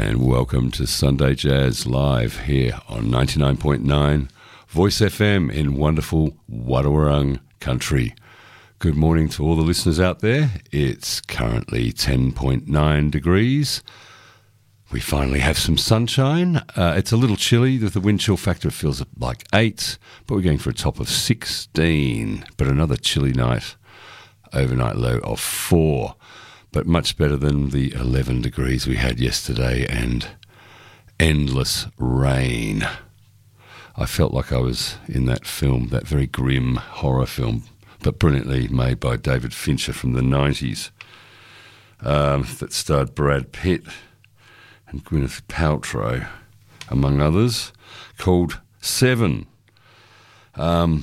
and welcome to Sunday Jazz Live here on 99.9 Voice FM in wonderful Wadawurrung country. Good morning to all the listeners out there. It's currently 10.9 degrees. We finally have some sunshine. It's a little chilly. The wind chill factor feels like 8, but we're going for a top of 16. But another chilly night, overnight low of 4. But much better than the 11 degrees we had yesterday and endless rain. I felt like I was in that film, that very grim horror film, but brilliantly made by David Fincher from the 90s, that starred Brad Pitt and Gwyneth Paltrow, among others, called Seven. A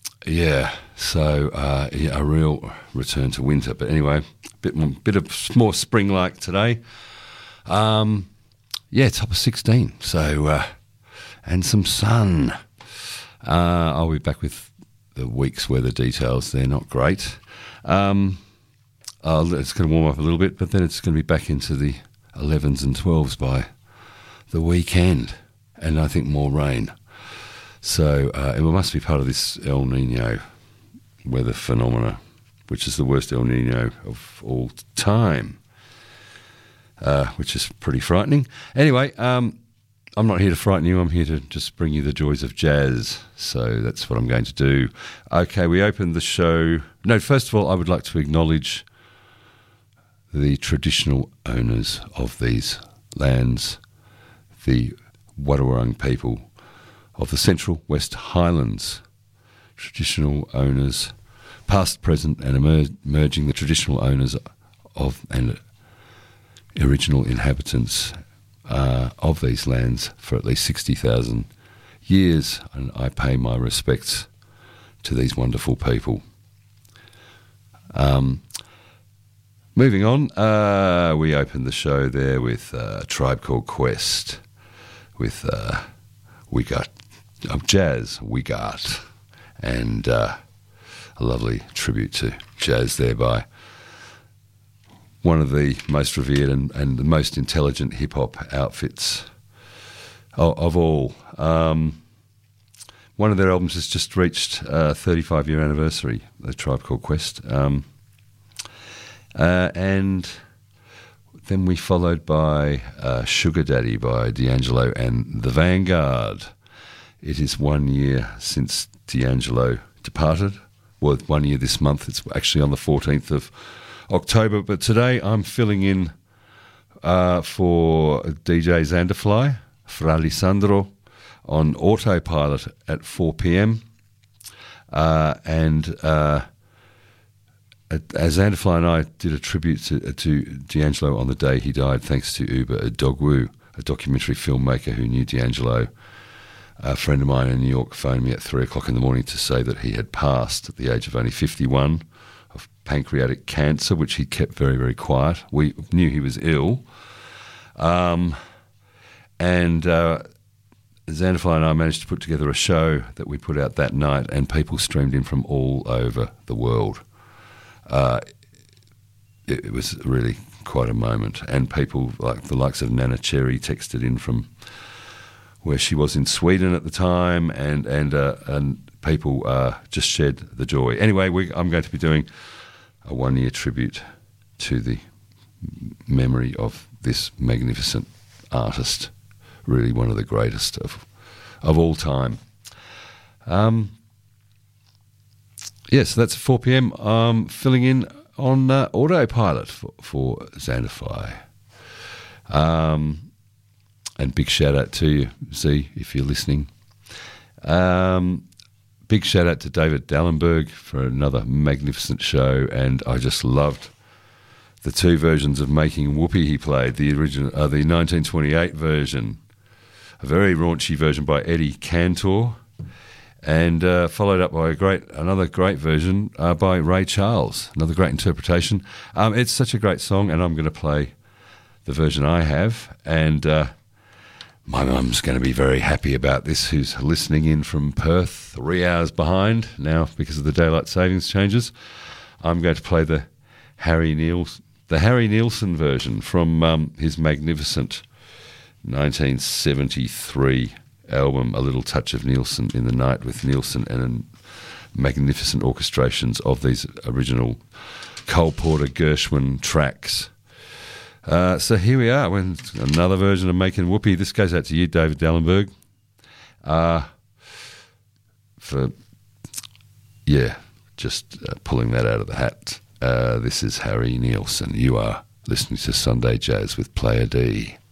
real return to winter. But anyway, bit of more spring-like today. Top of 16. So, and some sun. I'll be back with the week's weather details. They're not great. It's going to warm up a little bit, but then it's going to be back into the 11s and 12s by the weekend, and I think more rain. So it must be part of this El Nino weather phenomena, which is the worst El Nino of all time, which is pretty frightening. Anyway, I'm not here to frighten you. I'm here to just bring you the joys of jazz. So that's what I'm going to do. Okay, we opened the show. No, first of all, I would like to acknowledge the traditional owners of these lands, the Wadawurrung people of the Central West Highlands, traditional owners, past, present and emerging, the traditional owners of and original inhabitants of these lands for at least 60,000 years, and I pay my respects to these wonderful people. Moving on, we opened the show there with a Tribe Called Quest, with We Got Jazz, We Got, and a lovely tribute to jazz there by one of the most revered and the most intelligent hip-hop outfits of all. One of their albums has just reached a 35-year anniversary, the Tribe Called Quest. And then we followed by Sugar Daddy by D'Angelo and The Vanguard. It is 1 year since D'Angelo departed. Well, 1 year this month. It's actually on the 14th of October. But today I'm filling in for DJ Xanderfly, Fra Lisandro, on autopilot at 4 p.m. Xanderfly and I did a tribute to D'Angelo on the day he died, thanks to Uba Adogwu, a documentary filmmaker who knew D'Angelo. A friend of mine in New York phoned me at 3 o'clock in the morning to say that he had passed at the age of only 51 of pancreatic cancer, which he kept very, very quiet. We knew he was ill. Xanderfly and I managed to put together a show that we put out that night, and people streamed in from all over the world. It was really quite a moment, and people like the likes of Nana Cherry texted in from where she was in Sweden at the time, and people just shared the joy. Anyway, I'm going to be doing a 1 year tribute to the memory of this magnificent artist, really one of the greatest of all time. So that's 4 p.m. Filling in on autopilot for Xanderfly. And big shout out to you, Z, if you're listening. Big shout out to David Dallenberg for another magnificent show, and I just loved the two versions of Making Whoopee he played. The original, the 1928 version, a very raunchy version by Eddie Cantor, and followed up by another great version by Ray Charles, another great interpretation. It's such a great song, and I'm going to play the version I have, and my mum's going to be very happy about this, who's listening in from Perth, 3 hours behind now because of the daylight savings changes. I'm going to play the Harry Nilsson version from his magnificent 1973 album, A Little Touch of Nielsen in the Night, with Nielsen and magnificent orchestrations of these original Cole Porter Gershwin tracks. So here we are, when another version of Making Whoopee. This goes out to you, David Dallenberg, for just pulling that out of the hat. This is Harry Nielsen. You are listening to Sunday Jazz with Player D.